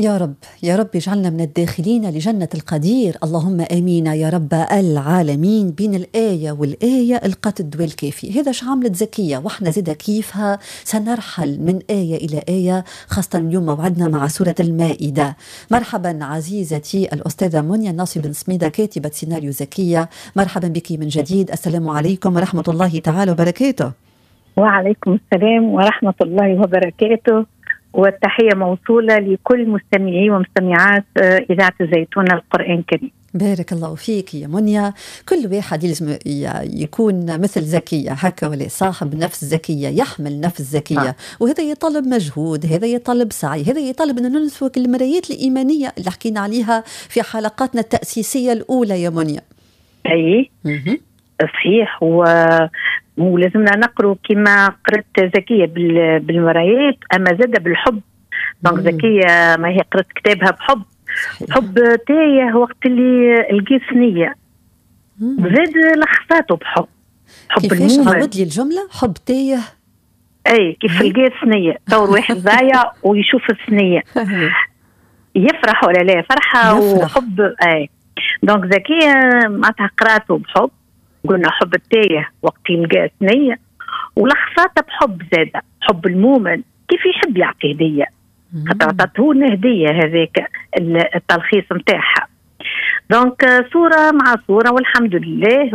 يا رب يا رب اجعلنا من الداخلين لجنة القدير، اللهم آمين يا رب العالمين. بين الآية والآية القتد والكافي، هذا شعاملة زكية، وإحنا زيدا كيفها سنرحل من آية إلى آية، خاصة اليوم موعدنا مع سورة المائدة. مرحبا عزيزتي الأستاذة منيا ناصر بن سميدة، كاتبة سيناريو زكية، مرحبا بك من جديد. السلام عليكم ورحمة الله تعالى وبركاته. وعليكم السلام ورحمة الله وبركاته، والتحية موصولة لكل مستمعي ومستمعات إذاعة الزيتون القرآن الكريم. بارك الله فيك يا منيا. كل واحد لازم يكون مثل زكية هكا، ولا صاحب نفس زكية، يحمل نفس زكية، وهذا يطلب مجهود، هذا يطلب سعي، هذا يطلب أن ننسوك المرايات الإيمانية اللي حكينا عليها في حلقاتنا التأسيسية الأولى يا منيا. أي صحيح، ولازمنا نقرأ كما قرأت زكية بالمرايات، أما زاد بالحب. دونك زكية ما هي قرأت كتابها بحب، حب تايه وقت اللي لقيت ثنية، زاد لخصاته بحب. حب كيفاش عاود لي الجملة؟ حب تايه. أي كيف لقيت ثنية، تصور واحد ضايع ويشوف الثنية يفرح ولا لا؟ فرحة وحب. أي دونك زكية معناتها قرأته بحب، قلنا حب التايه وقت يلقى ثنية، ولخصاتها بحب زادة، حب المؤمن كيف يحب يعطي هدية، خاطر عطته لنا هدية، هذاك التلخيص نتاعها. دونك صورة مع صورة والحمد لله.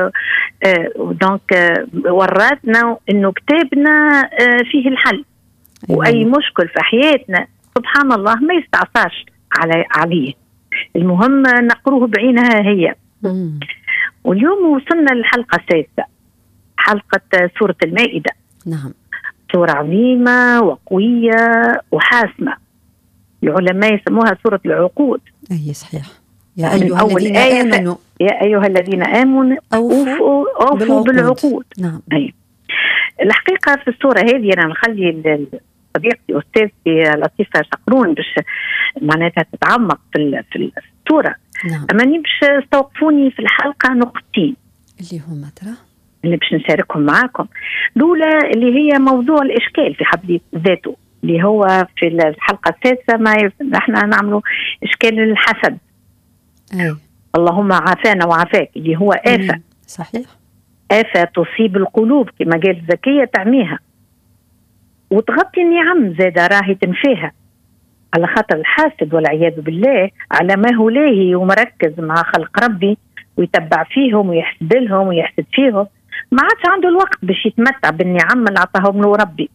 دونك وراتنا انه كتابنا فيه الحل، واي مشكل في حياتنا سبحان الله ما يستعصاش عليه، المهم نقروه بعينها هي. واليوم وصلنا للحلقة السادسة، حلقة سورة المائدة. نعم، سورة عظيمة وقوية وحاسمة، العلماء يسموها سورة العقود. أي صحيح. يا أيها الذين آمنوا، يا أيها الذين آمنوا أوفوا بالعقود. نعم. أي. الحقيقة في السورة هذه أنا نخلي صديقتي أستاذتي لطيفة شقرون باش معناتها تتعمق في السورة. نعم. أما باش استوقفوني في الحلقة نقطتين اللي هما ترى اللي باش نشاركهم معاكم. الأولى اللي هي موضوع الإشكال في حد ذاته، اللي هو في الحلقة السادسة ما نحن نعملوا إشكال الحسد. اللهم عافانا وعافاك، اللي هو آفة. صحيح، آفة تصيب القلوب كما قال زكية، تعميها وتغطي النعم زادة راهي تنفيها، على خاطر الحاسد والعياذ بالله على ما هو لاهي ومركز مع خلق ربي ويتبع فيهم ويحسد لهم ويحسد فيهم، ما عادش عنده الوقت باش يتمتع بالنعم اللي عطاهم له ربي.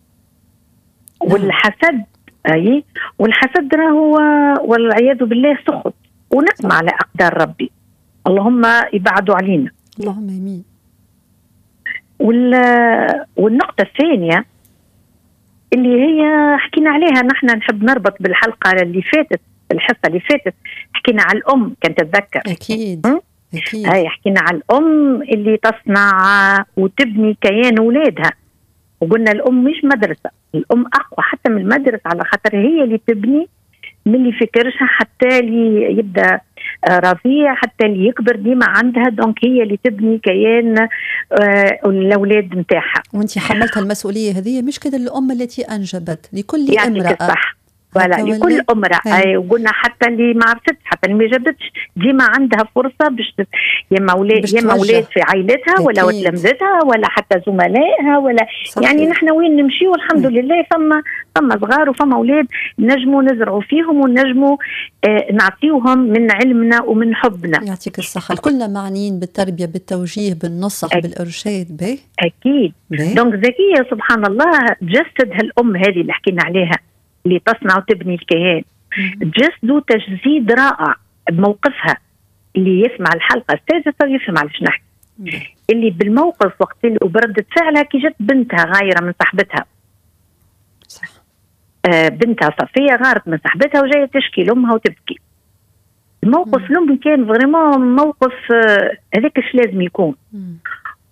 والحسد والحسد راهو والعياذ بالله سخط ونقم على أقدار ربي، اللهم يبعدوا علينا، اللهم آمين. والنقطة الثانية اللي هي حكينا عليها، نحن نحب نربط بالحلقة اللي فاتت، الحصة اللي فاتت حكينا على الأم، كانت تتذكر؟ أكيد أكيد. هاي حكينا على الأم اللي تصنع وتبني كيان أولادها، وقلنا الأم مش مدرسة، الأم أقوى حتى من المدرسة، على خاطر هي اللي تبني من اللي فكرشها حتى اللي يبدأ رضيع حتى اللي يكبر ديما عندها، دونك هي اللي تبني كيان الأولاد متاعها. وانت حملت المسؤولية هذه، مش كده الأم التي أنجبت لكل امرأة، صح ولا لكل امرأة. وقلنا حتى اللي ما عرفتش، حتى اللي ما جابتش، ديما عندها فرصة باش يا مولاد في عائلتها ولا تلامذتها ولا حتى زملائها ولا صحيح. يعني نحن وين نمشي والحمد لله فما صغار وفما أولاد نجموا نزرعوا فيهم ونجموا نعطيوهم من علمنا ومن حبنا. يعطيك الصحة. كلنا معنيين بالتربية، بالتوجيه، بالنصح، بالإرشاد. أكيد. دونك زكية سبحان الله جسد هالأم هذه اللي حكينا عليها، اللي تصنع وتبني الكيان، جسده تجسيد رائع بموقفها. اللي يسمع الحلقة السادسة يفهم على شو نحكي. اللي بالموقف وقت اللي وبردت فعلها كي جت بنتها غايرة من صاحبتها، صح. بنتها صفية غارت من صاحبتها وجاية تشكي لأمها وتبكي. الموقف الأم كان فريمون موقف هذاك ايش لازم يكون،